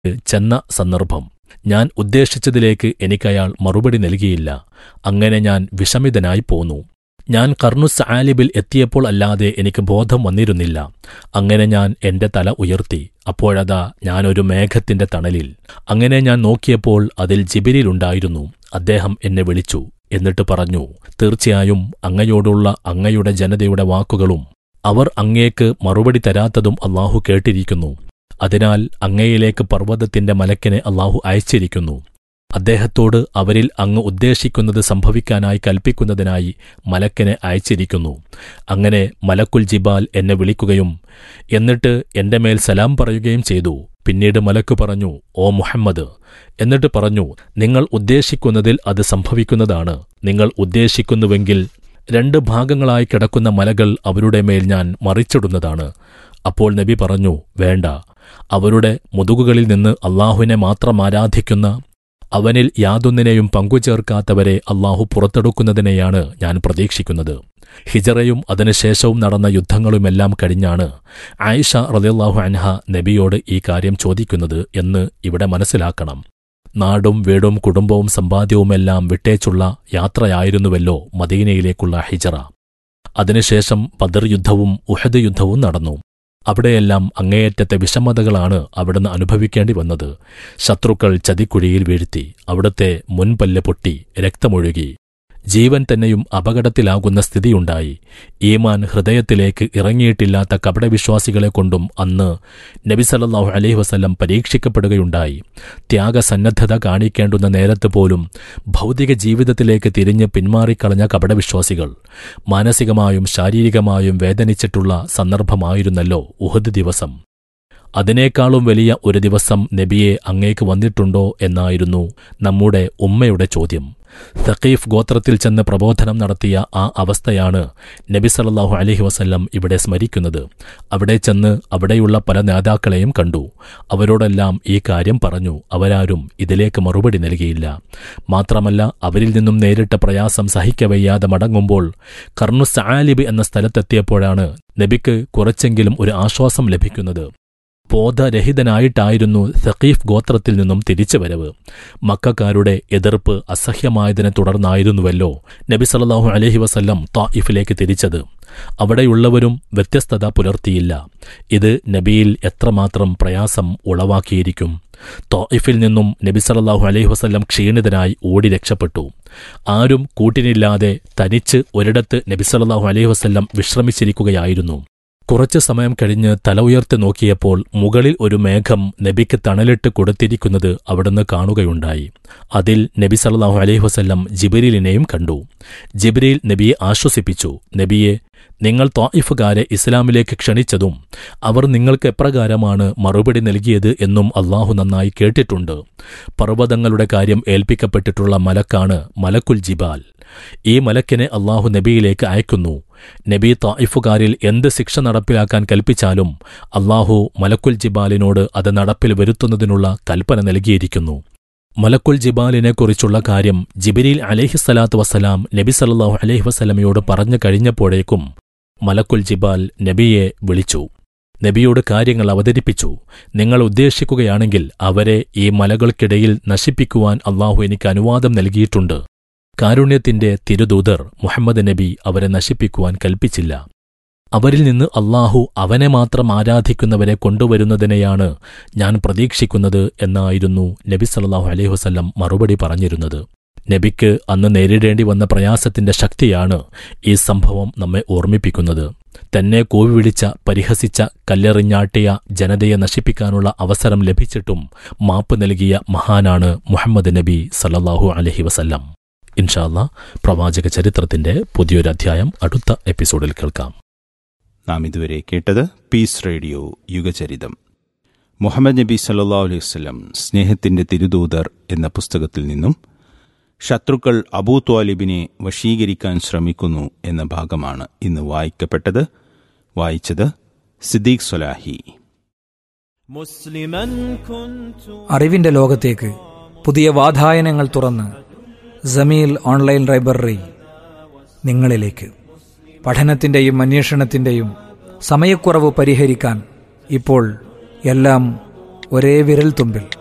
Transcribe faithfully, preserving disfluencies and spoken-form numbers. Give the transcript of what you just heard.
ചെന്ന സന്ദർഭം. ഞാൻ ഉദ്ദേശിച്ചതിലേക്ക് എനിക്കയാൾ മറുപടി നൽകിയില്ല. അങ്ങനെ ഞാൻ വിഷമിതനായി പോന്നു. ഞാൻ കർണുസ് ആലിബിൽ എത്തിയപ്പോൾ അല്ലാതെ എനിക്ക് ബോധം വന്നിരുന്നില്ല. അങ്ങനെ ഞാൻ എന്റെ തല ഉയർത്തി. അപ്പോഴതാ ഞാനൊരു മേഘത്തിന്റെ തണലിൽ. അങ്ങനെ ഞാൻ നോക്കിയപ്പോൾ അതിൽ ജിബിരിലുണ്ടായിരുന്നു. അദ്ദേഹം എന്നെ വിളിച്ചു. എന്നിട്ട് പറഞ്ഞു, തീർച്ചയായും അങ്ങയോടുള്ള അങ്ങയുടെ ജനതയുടെ വാക്കുകളും അവർ അങ്ങേക്ക് മറുപടി തരാത്തതും അല്ലാഹു കേട്ടിരിക്കുന്നു. അതിനാൽ അങ്ങയിലേക്ക് പർവ്വതത്തിന്റെ മലക്കിനെ അല്ലാഹു അയച്ചിരിക്കുന്നു. അദ്ദേഹത്തോട് അവരിൽ അങ്ങ് ഉദ്ദേശിക്കുന്നത് സംഭവിക്കാനായി കൽപ്പിക്കുന്നതിനായി മലക്കിനെ അയച്ചിരിക്കുന്നു. അങ്ങനെ മലക്കുൽ ജിബാൽ എന്നെ വിളിക്കുകയും എന്നിട്ട് എന്റെ മേൽ സലാം പറയുകയും ചെയ്തു. പിന്നീട് മലക്ക് പറഞ്ഞു, ഓ മുഹമ്മദ്, എന്നിട്ട് പറഞ്ഞു, നിങ്ങൾ ഉദ്ദേശിക്കുന്നതിൽ അത് സംഭവിക്കുന്നതാണ്. നിങ്ങൾ ഉദ്ദേശിക്കുന്നുവെങ്കിൽ രണ്ട് ഭാഗങ്ങളായി കിടക്കുന്ന മലകൾ അവരുടെ മേൽ ഞാൻ മറിച്ചിടുന്നതാണ്. അപ്പോൾ നബി പറഞ്ഞു, വേണ്ട, അവരുടെ മുതുകുകളിൽ നിന്ന് അല്ലാഹുവിനെ മാത്രം ആരാധിക്കുന്ന, അവനിൽ യാതൊന്നിനെയും പങ്കുചേർക്കാത്തവരെ അല്ലാഹു പുറത്തെടുക്കുന്നതിനെയാണ് ഞാൻ പ്രതീക്ഷിക്കുന്നത്. ഹിജറയും അതിനുശേഷവും നടന്ന യുദ്ധങ്ങളുമെല്ലാം കഴിഞ്ഞാണ് ആയിഷ റളിയല്ലാഹു അൻഹ നബിയോട് ഈ കാര്യം ചോദിക്കുന്നത് എന്ന് ഇവിടെ മനസ്സിലാക്കണം. നാടും വീടും കുടുംബവും സമ്പാദ്യവുമെല്ലാം വിട്ടേച്ചുള്ള യാത്രയായിരുന്നുവല്ലോ മദീനയിലേക്കുള്ള ഹിജറ. അതിനുശേഷം ബദർ യുദ്ധവും ഉഹദ് യുദ്ധവും നടന്നു. അവിടെയെല്ലാം അങ്ങേയറ്റത്തെ വിഷമതകളാണ് അവിടുന്ന് അനുഭവിക്കേണ്ടി വന്നത്. ശത്രുക്കൾ ചതിക്കുഴിയിൽ വീഴ്ത്തി. അവിടുത്തെ മുൻപല്ല് പൊട്ടി, രക്തമൊഴുകി. ജീവൻ തന്നെയും അപകടത്തിലാകുന്ന സ്ഥിതിയുണ്ടായി. ഈമാൻ ഹൃദയത്തിലേക്ക് ഇറങ്ങിയിട്ടില്ലാത്ത കപടവിശ്വാസികളെ കൊണ്ടും അന്ന് നബി സല്ലല്ലാഹു അലൈഹി വസല്ലം പരീക്ഷിക്കപ്പെടുകയുണ്ടായി. ത്യാഗസന്നദ്ധത കാണിക്കേണ്ടുന്ന നേരത്ത് പോലും ഭൗതിക ജീവിതത്തിലേക്ക് തിരിഞ്ഞ് പിന്മാറിക്കളഞ്ഞ കപടവിശ്വാസികൾ മാനസികമായും ശാരീരികമായും വേദനിച്ചിട്ടുള്ള സന്ദർഭമായിരുന്നല്ലോ ഉഹദ് ദിവസം. അതിനേക്കാളും വലിയ ഒരു ദിവസം നബിയെ അങ്ങേക്ക് വന്നിട്ടുണ്ടോ എന്നായിരുന്നു നമ്മുടെ ഉമ്മയുടെ ചോദ്യം. സഖീഫ് ഗോത്രത്തിൽ ചെന്ന് പ്രബോധനം നടത്തിയ ആ അവസ്ഥയാണ് നബി സല്ലല്ലാഹു അലൈഹി വസല്ലം ഇവിടെ സ്മരിക്കുന്നത്. അവിടെ ചെന്ന് അവിടെയുള്ള പല നേതാക്കളെയും കണ്ടു. അവരോടെല്ലാം ഈ കാര്യം പറഞ്ഞു. അവരാരും ഇതിലേക്ക് മറുപടി നൽകിയില്ല. മാത്രമല്ല, അവരിൽ നിന്നും നേരിട്ട പ്രയാസം സഹിക്കവയ്യാതെ മടങ്ങുമ്പോൾ കർണുസ് ആലിബ് എന്ന സ്ഥലത്തെത്തിയപ്പോഴാണ് നബിക്ക് കുറച്ചെങ്കിലും ഒരു ആശ്വാസം ലഭിക്കുന്നത്. ബോധരഹിതനായിട്ടായിരുന്നു സഖീഫ് ഗോത്രത്തിൽ നിന്നും തിരിച്ചുവരവ്. മക്കക്കാരുടെ എതിർപ്പ് അസഹ്യമായതിനെ തുടർന്നായിരുന്നുവല്ലോ നബി സല്ലല്ലാഹു അലൈഹി വസല്ലം ത്വാഇഫിലേക്ക് തിരിച്ചത്. അവിടെയുള്ളവരും വ്യത്യസ്തത പുലർത്തിയില്ല. ഇത് നബിയിൽ എത്രമാത്രം പ്രയാസം ഉളവാക്കിയിരിക്കും. ത്വാഇഫിൽ നിന്നും നബി സല്ലല്ലാഹു അലൈഹി വസല്ലം ക്ഷീണിതനായി ഓടി രക്ഷപ്പെട്ടു. ആരും കൂട്ടിനില്ലാതെ തനിച്ച് ഒരിടത്ത് നബി സല്ലല്ലാഹു അലൈഹി വസല്ലം വിശ്രമിച്ചിരിക്കുകയായിരുന്നു. കുറച്ചു സമയം കഴിഞ്ഞ് തല ഉയർത്തി നോക്കിയപ്പോൾ മുകളിൽ ഒരു മേഘം നബിക്ക് തണലിട്ട് കൊടുത്തിരിക്കുന്നത് അവിടുന്ന് കാണുകയുണ്ടായി. അതിൽ നബി സല്ലല്ലാഹു അലൈഹി വസല്ലം ജിബ്രീലിനെയും കണ്ടു. ജിബ്രീൽ നബിയെ ആശ്വസിപ്പിച്ചു. നബിയെ, നിങ്ങൾ ത്വാഇഫുകാരെ ഇസ്ലാമിലേക്ക് ക്ഷണിച്ചതും അവർ നിങ്ങൾക്ക് എപ്രകാരമാണ് മറുപടി നൽകിയത് എന്നും അല്ലാഹു നന്നായി കേട്ടിട്ടുണ്ട്. പർവ്വതങ്ങളുടെ കാര്യം ഏൽപ്പിക്കപ്പെട്ടിട്ടുള്ള മലക്കാണ് മലക്കുൽ ജിബാൽ. ഈ മലക്കിനെ അല്ലാഹു നബിയിലേക്ക് അയക്കുന്നു. നബി ത്വാഇഫുകാരിൽ എന്ത് ശിക്ഷ നടപ്പിലാക്കാൻ കൽപ്പിച്ചാലും അല്ലാഹു മലക്കുൽ ജിബാലിനോട് അത് നടപ്പിൽ വരുത്തുന്നതിനുള്ള കൽപ്പന നൽകിയിരിക്കുന്നു. മലക്കുൽ ജിബാലിനെക്കുറിച്ചുള്ള കാര്യം ജിബ്രീൽ അലൈഹിസ്സലാത്തു വസ്സലാം നബി സല്ലല്ലാഹു അലൈഹി വസല്ലമയോട് പറഞ്ഞു കഴിഞ്ഞപ്പോഴേക്കും മലക്കുൽ ജിബാൽ നബിയെ വിളിച്ചു. നബിയോട് കാര്യങ്ങൾ അവതരിപ്പിച്ചു. നിങ്ങൾ ഉദ്ദേശിക്കുകയാണെങ്കിൽ അവരെ ഈ മലകൾക്കിടയിൽ നശിപ്പിക്കുവാൻ അല്ലാഹു എനിക്ക് അനുവാദം നൽകിയിട്ടുണ്ട്. കാരുണ്യത്തിന്റെ തിരുദൂതർ മുഹമ്മദ് നബി അവരെ നശിപ്പിക്കുവാൻ കൽപ്പിച്ചില്ല. അവരിൽ നിന്ന് അല്ലാഹു അവനെ മാത്രം ആരാധിക്കുന്നവരെ കൊണ്ടുവരുന്നതിനെയാണ് ഞാൻ പ്രതീക്ഷിക്കുന്നത് എന്നായിരുന്നു നബി സല്ലല്ലാഹു അലൈഹി വസല്ലം മറുപടി പറഞ്ഞിരുന്നത്. നബിക്ക് അന്ന് നേരിടേണ്ടി വന്ന പ്രയാസത്തിന്റെ ശക്തിയാണ് ഈ സംഭവം നമ്മെ ഓർമ്മിപ്പിക്കുന്നത്. തന്നെ കൂവി വിളിച്ച, പരിഹസിച്ച, കല്ലെറിഞ്ഞാട്ടിയ ജനതയെ നശിപ്പിക്കാനുള്ള അവസരം ലഭിച്ചിട്ടും മാപ്പ് നൽകിയ മഹാനാണ് മുഹമ്മദ് നബി സല്ലല്ലാഹു അലൈഹി വസല്ലം. ഇൻഷാ അല്ലാഹ് പ്രവാചക ചരിത്രത്തിന്റെ പുതിയൊരു അധ്യായം അടുത്ത എപ്പിസോഡിൽ കേൾക്കാം. നാം ഇതുവരെ കേട്ടത് പീസ് റേഡിയോ യുഗചരിതം. മുഹമ്മദ് നബി സല്ലല്ലാഹു അലൈഹി വസല്ലം സ്നേഹത്തിന്റെ തിരുദൂതർ എന്ന പുസ്തകത്തിൽ നിന്നും ശത്രുക്കൾ അബൂ ത്വാലിബിനെ വശീകരിക്കാൻ ശ്രമിക്കുന്നു എന്ന ഭാഗമാണ് ഇന്ന് വായിക്കപ്പെട്ടത്. വായിച്ചത് സിദ്ദീഖ് സ്വലാഹി. അറിവിന്റെ ലോകത്തേക്ക് പുതിയ വാതായനങ്ങൾ തുറന്ന് ജമീൽ ഓൺലൈൻ ലൈബ്രറി നിങ്ങളിലേക്ക്. പഠനത്തിൻ്റെയും അന്വേഷണത്തിൻ്റെയും സമയക്കുറവ് പരിഹരിക്കാൻ ഇപ്പോൾ എല്ലാം ഒരേ വിരൽ തുമ്പിൽ